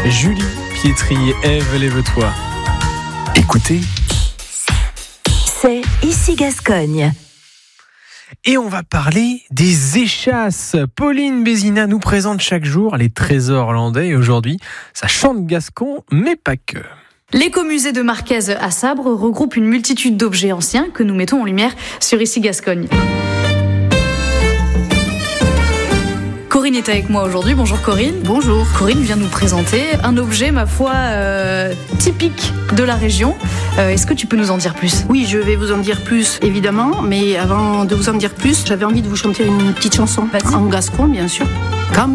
Julie Pietri, Ève, lève-toi. Écoutez, c'est ici Gascogne. Et on va parler des échasses. Pauline Bézina nous présente chaque jour les trésors landais. Et aujourd'hui, ça chante gascon, mais pas que. L'écomusée de Marquez à Sabre regroupe une multitude d'objets anciens que nous mettons en lumière sur Ici Gascogne. Corinne est avec moi aujourd'hui. Bonjour Corinne. Bonjour. Corinne vient nous présenter un objet, ma foi, typique de la région. Est-ce que tu peux nous en dire plus ? Oui, je vais vous en dire plus, évidemment. Mais avant de vous en dire plus, j'avais envie de vous chanter une petite chanson. Vas-y. En gascon, bien sûr. Quand